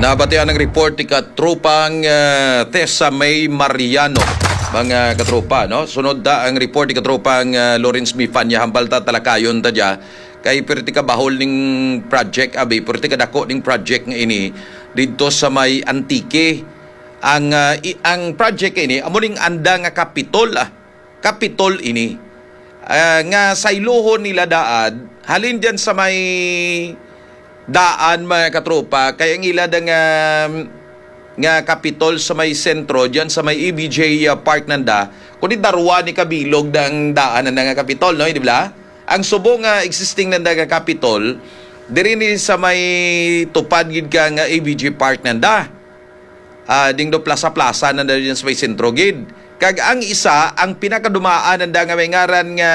Nabatian ng report ni katropang Tessa May Mariano, mga katropa, no? Sunod da ang report ni katropang Lawrence Mifanya, hambal ta talakayon ta dya kay perti ka bahol ning project abi, perti ka dako ning project nga ini dito sa may Antique. Ang project ini amo ning anda nga kapitol ini nga sa iluhon nila daad halin dyan sa may daan, mga katropa, kaya ang ila nga kapitol sa may sentro dyan sa may EBJ Park nanda kundi darwa ni kabilog ng daan nga kapitol, no, di ba? Ang subo nga existing nanda nga kapitol diri ni sa may tupad gid ka nga EBJ Park nanda, ding do plaza nanda dyan sa may sentro gid. Kag ang isa, ang pinakadumaan nanda nga may ngaran nga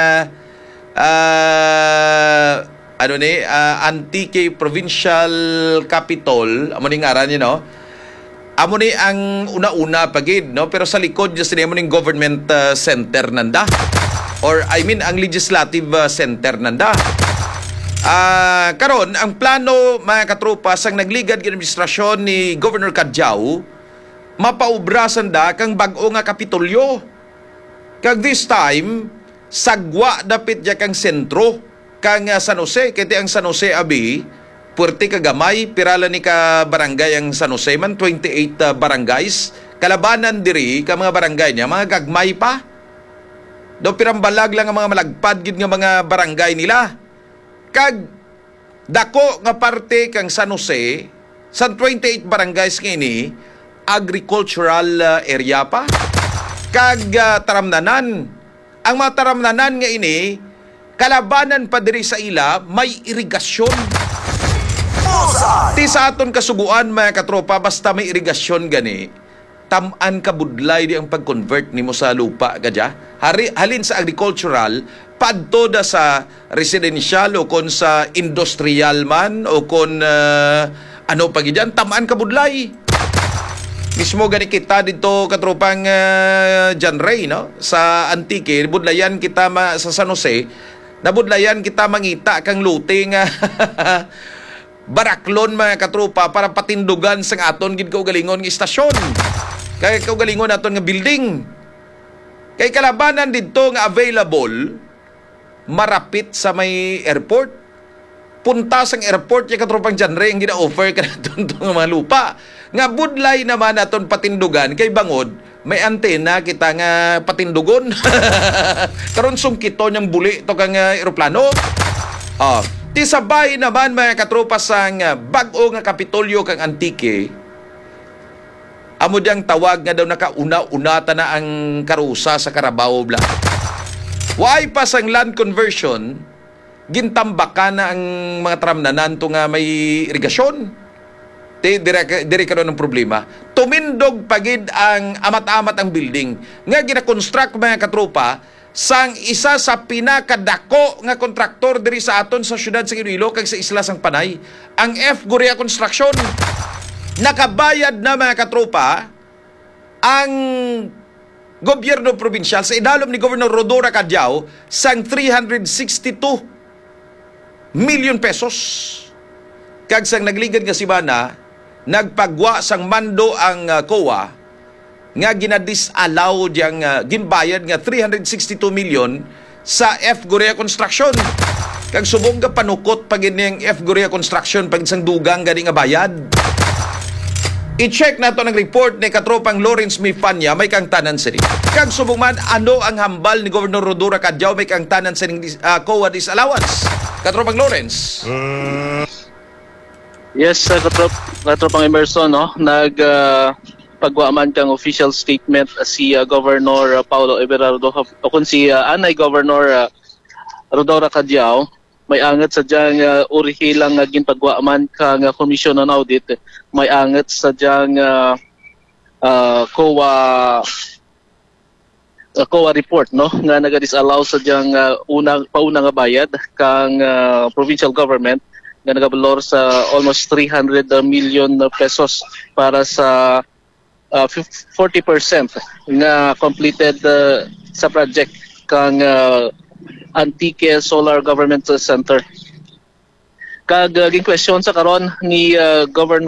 Antique Provincial Capitol, amo ning ngaran niya, no? Amo ni ang una-una pagid, no? Pero sa likod just ni amo ning government center nanda, or I mean ang legislative center nanda. Karon ang plano, mga katropa, sang nagligad ng administrasyon ni Governor Cadyao, mapaubrasan da kang bag-o nga kapitolyo. Kag this time sagwa dapit ja kang sentro kang San Jose, kaya ang San Jose abi puwerte ka gamay, pirala ni ka barangay ang San Jose man, 28 barangays, kalabanan diri ka mga barangay niya mga gagmay pa do, pirambalag lang ang mga malagpad gid nga mga barangay nila. Kag dako nga parte kang San Jose sa 28 barangays ngini agricultural area pa. Kag taramnanan, ang mga taramnanan nga ini kalabanan pa diri sa ila may irigasyon. Ti sa aton kasuguan, mga katropa, basta may irigasyon gani, tamaan ka budlay di ang pag-convert nimo sa lupa gadya. Halin sa agricultural, padto da sa residential o kon sa industrial man o kon ano pa gidyan, tamaan ka budlay. Mismo gani kita dito katropang John Ray, no? Sa Antique, budlayan kita sa San Jose, nabudlayan kita mangita kang luting baraklon, mga katropa, para patindugan sang aton gid kaugalingon nga istasyon, kay kaugalingon aton nga building. Kay kalabanan didto nga available marapit sa may airport, punta sang airport ya katropang John Ray ang gina-offer kanaton nga mga lupa nga budlay naman aton patindugan kay bangod may antena kita nga patindugon. Karon sungkito niyang buli to kang eroplano. Ti sabay naman, mga katropa, sang bag-o nga kapitolyo kang Antique, amo diyang tawag nga daw nakauna-unata na ang karusa sa Carabao bla. Why pa sang land conversion gintambakan na ang mga tramnanan to nga may irigasyon. Dire karon ng problema. Tumindog pagid ang amat-amat ang building nga gina-construct, mga katropa, sang isa sa pinakadako nga kontraktor diri sa aton sa syudad sa Iloilo kag sa isla sang Panay, ang F. Guria Construction. Nakabayad na, mga katropa, ang gobyerno probinsyal sa idalom ni Governor Rodora Cadyao sang 362 million pesos. Kag sang nagligad nga simana, nagpagwa sang mando ang COA nga ginadisallow diyang ginbayad nga 362 million sa F. Guria Construction. Kag subong nga panukot pag ining F. Guria Construction pag isang dugang gani nga bayad. I-check nato ng report ni katropang Lawrence Mifanya, may kang tanan sini. Kag subong man ano ang hambal ni Governor Rodora Cadyao, may kang tanan sining COA disallowance. Katropang Lawrence. Yes, katropang Emerson, no? Pagwaaman kang official statement si Governor Paulo Everardo o kung si Anay Governor Rodora Cadyao, may angat sa diyang urihilang ginpagwaaman kang Commission on Audit, may angat sa diyang COA report, no, nga naga-disallow sa diyang pauna nga bayad kang provincial government nga nagabalor sa almost 300 million pesos para sa 40% nga completed sa project kang Antique Solar Government Center. Kag ging question sa karon ni Governor